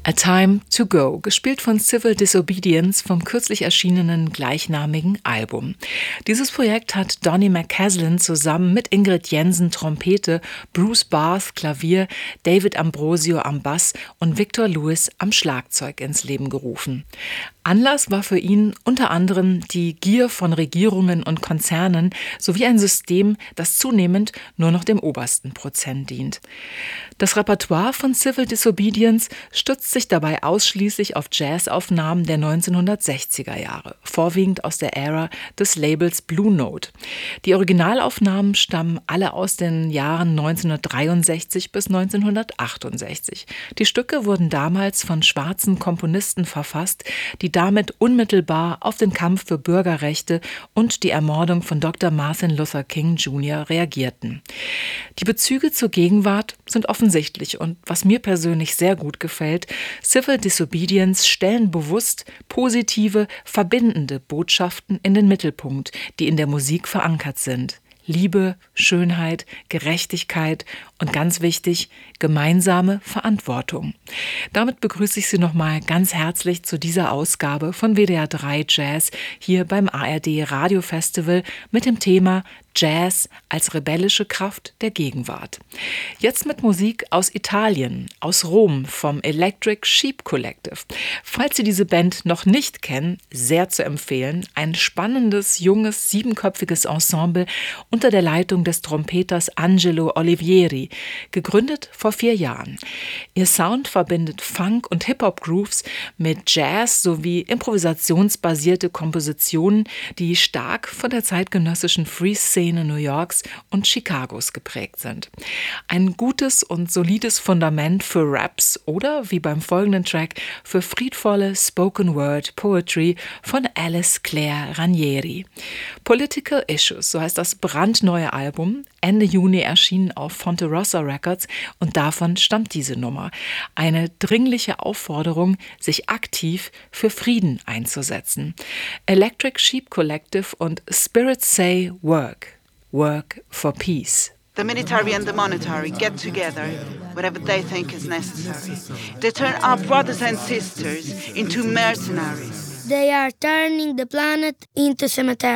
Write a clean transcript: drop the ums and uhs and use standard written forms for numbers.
A Time to Go, gespielt von Civil Disobedience vom kürzlich erschienenen gleichnamigen Album. Dieses Projekt hat Donny McCaslin zusammen mit Ingrid Jensen Trompete, Bruce Barth Klavier, David Ambrosio am Bass und Victor Lewis am Schlagzeug ins Leben gerufen. Anlass war für ihn unter anderem die Gier von Regierungen und Konzernen sowie ein System, das zunehmend nur noch dem obersten Prozent dient. Das Repertoire von Civil Disobedience stützt sich dabei ausschließlich auf Jazzaufnahmen der 1960er Jahre, vorwiegend aus der Ära des Labels Blue Note. Die Originalaufnahmen stammen alle aus den Jahren 1963 bis 1968. Die Stücke wurden damals von schwarzen Komponisten verfasst, die damit unmittelbar auf den Kampf für Bürgerrechte und die Ermordung von Dr. Martin Luther King Jr. reagierten. Die Bezüge zur Gegenwart sind offensichtlich und was mir persönlich sehr gut gefällt, Civil Disobedience stellen bewusst positive, verbindende Botschaften in den Mittelpunkt, die in der Musik verankert sind. Liebe, Schönheit, Gerechtigkeit und ganz wichtig, gemeinsame Verantwortung. Damit begrüße ich Sie nochmal ganz herzlich zu dieser Ausgabe von WDR 3 Jazz hier beim ARD Radio Festival mit dem Thema Jazz als rebellische Kraft der Gegenwart. Jetzt mit Musik aus Italien, aus Rom, vom Electric Sheep Collective. Falls Sie diese Band noch nicht kennen, sehr zu empfehlen. Ein spannendes, junges, 7-köpfiges Ensemble unter der Leitung des Trompeters Angelo Olivieri, gegründet vor 4 Jahren. Ihr Sound verbindet Funk- und Hip-Hop-Grooves mit Jazz sowie improvisationsbasierte Kompositionen, die stark von der zeitgenössischen Free-Szene New Yorks und Chicagos geprägt sind. Ein gutes und solides Fundament für Raps oder, wie beim folgenden Track, für friedvolle Spoken-Word-Poetry von Alice Claire Ranieri. Political Issues, so heißt das brandneue Album, Ende Juni erschienen auf Fonte Rossa Records und davon stammt diese Nummer. Eine dringliche Aufforderung, sich aktiv für Frieden einzusetzen. Electric Sheep Collective und Spirit Say Work. Work for peace. The military and the monetary get together wherever they think is necessary. They turn our brothers and sisters into mercenaries. They are turning the planet into cemetery.